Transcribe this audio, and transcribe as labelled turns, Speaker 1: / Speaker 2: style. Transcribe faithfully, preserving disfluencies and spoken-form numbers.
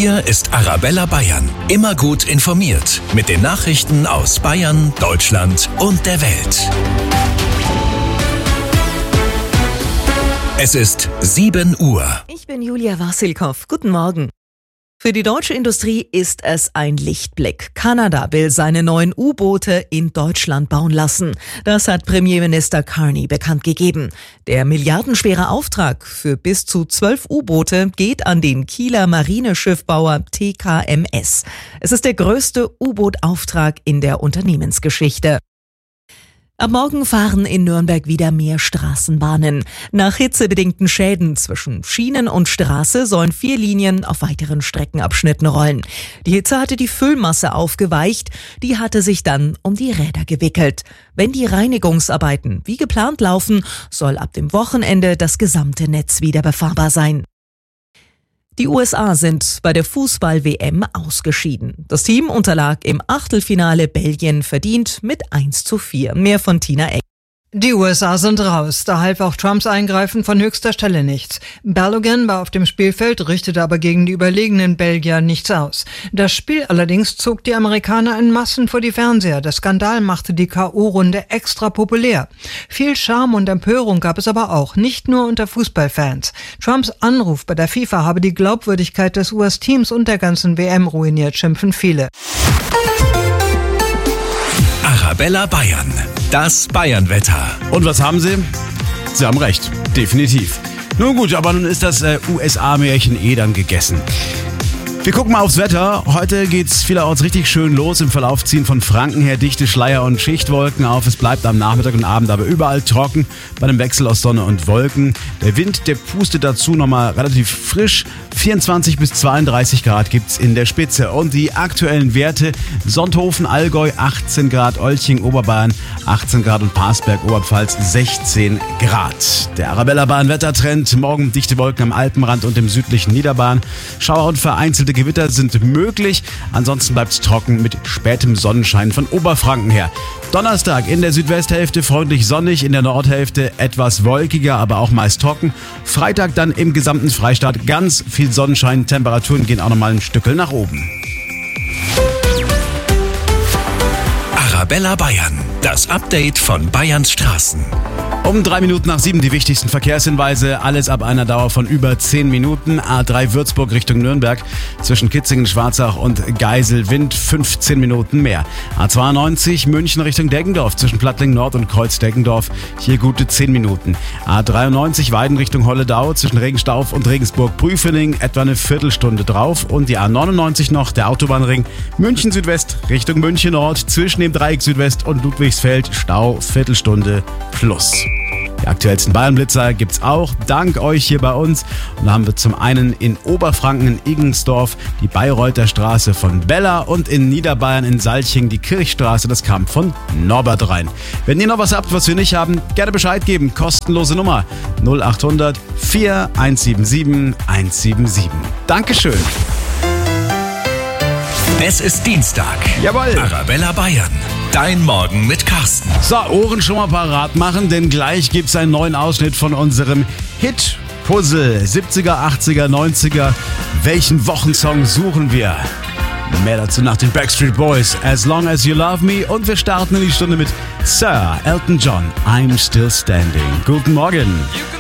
Speaker 1: Hier ist Arabella Bayern. Immer gut informiert mit den Nachrichten aus Bayern, Deutschland und der Welt. Es ist sieben Uhr.
Speaker 2: Ich bin Julia Wassilkow. Guten Morgen. Für die deutsche Industrie ist es ein Lichtblick. Kanada will seine neuen U-Boote in Deutschland bauen lassen. Das hat Premierminister Carney bekannt gegeben. Der milliardenschwere Auftrag für bis zu zwölf U-Boote geht an den Kieler Marineschiffbauer T K M S. Es ist der größte U-Boot-Auftrag in der Unternehmensgeschichte. Ab morgen fahren in Nürnberg wieder mehr Straßenbahnen. Nach hitzebedingten Schäden zwischen Schienen und Straße sollen vier Linien auf weiteren Streckenabschnitten rollen. Die Hitze hatte die Füllmasse aufgeweicht, die hatte sich dann um die Räder gewickelt. Wenn die Reinigungsarbeiten wie geplant laufen, soll ab dem Wochenende das gesamte Netz wieder befahrbar sein. Die U S A sind bei der Fußball-W M ausgeschieden. Das Team unterlag im Achtelfinale Belgien verdient mit eins zu vier. Mehr von Tina Eck.
Speaker 3: Die U S A sind raus, da half auch Trumps Eingreifen von höchster Stelle nichts. Balogun war auf dem Spielfeld, richtete aber gegen die überlegenen Belgier nichts aus. Das Spiel allerdings zog die Amerikaner in Massen vor die Fernseher. Der Skandal machte die K O-Runde extra populär. Viel Charme und Empörung gab es aber auch, nicht nur unter Fußballfans. Trumps Anruf bei der FIFA habe die Glaubwürdigkeit des U S-Teams und der ganzen W M ruiniert, schimpfen viele.
Speaker 1: Arabella Bayern. Das Bayern-Wetter.
Speaker 4: Und was haben Sie? Sie haben recht, definitiv. Nun gut, aber nun ist das äh, U S A-Märchen eh dann gegessen. Wir gucken mal aufs Wetter. Heute geht's vielerorts richtig schön los. Im Verlauf ziehen von Franken her dichte Schleier und Schichtwolken auf. Es bleibt am Nachmittag und Abend aber überall trocken bei einem Wechsel aus Sonne und Wolken. Der Wind, der pustet dazu nochmal relativ frisch. vierundzwanzig bis zweiunddreißig Grad gibt's in der Spitze. Und die aktuellen Werte: Sonthofen, Allgäu achtzehn Grad, Olching, Oberbayern achtzehn Grad und Parsberg, Oberpfalz sechzehn Grad. Der Arabella Bayern Wettertrend: Morgen dichte Wolken am Alpenrand und im südlichen Niederbayern. Schauer und vereinzelte Gewitter sind möglich. Ansonsten bleibt es trocken mit spätem Sonnenschein von Oberfranken her. Donnerstag in der Südwesthälfte freundlich sonnig, in der Nordhälfte etwas wolkiger, aber auch meist trocken. Freitag dann im gesamten Freistaat ganz viel Sonnenschein. Temperaturen gehen auch nochmal ein Stückel nach oben.
Speaker 1: Arabella Bayern. Das Update von Bayerns Straßen.
Speaker 4: Um drei Minuten nach sieben die wichtigsten Verkehrshinweise. Alles ab einer Dauer von über zehn Minuten. A drei Würzburg Richtung Nürnberg. Zwischen Kitzingen, Schwarzach und Geiselwind fünfzehn Minuten mehr. A zweiundneunzig München Richtung Deggendorf. Zwischen Plattling Nord und Kreuz Deggendorf. Hier gute zehn Minuten. A dreiundneunzig Weiden Richtung Holledau. Zwischen Regenstauf und Regensburg-Prüfening etwa eine Viertelstunde drauf. Und die A neunundneunzig noch, der Autobahnring München Südwest Richtung München Nord. Zwischen dem Dreieck Südwest und Ludwigsfeld Stau Viertelstunde plus. Die aktuellsten Bayernblitzer gibt's auch dank euch hier bei uns. Und da haben wir zum einen in Oberfranken in Igensdorf die Bayreuther Straße von Bella und in Niederbayern in Salching die Kirchstraße. Das kam von Norbert rein. Wenn ihr noch was habt, was wir nicht haben, gerne Bescheid geben. Kostenlose Nummer null acht hundert vier eins sieben sieben eins sieben sieben. Dankeschön.
Speaker 1: Es ist Dienstag.
Speaker 4: Jawohl.
Speaker 1: Arabella Bayern. Dein Morgen mit Carsten.
Speaker 4: So, Ohren schon mal parat machen, denn gleich gibt's einen neuen Ausschnitt von unserem Hit-Puzzle. siebziger, achtziger, neunziger. Welchen Wochensong suchen wir? Mehr dazu nach den Backstreet Boys, As Long As You Love Me. Und wir starten in die Stunde mit Sir Elton John, I'm Still Standing. Guten Morgen.